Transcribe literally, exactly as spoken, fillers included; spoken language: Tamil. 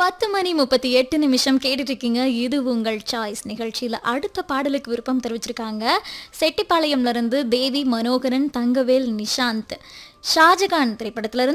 பத்து மணி முப்பத்தி எட்டு நிமிஷம் கேட்டுட்டு இருக்கீங்க. இது உங்கள் சாய்ஸ் நிகழ்ச்சியில் அடுத்த பாடலுக்கு விருப்பம் தெரிவிச்சிருக்காங்க. செட்டிப்பாளையம்ல இருந்து தேவி மனோகரன், தங்கவேல், நிஷாந்த். ஷாஜகான் திரைப்படத்துல இருந்து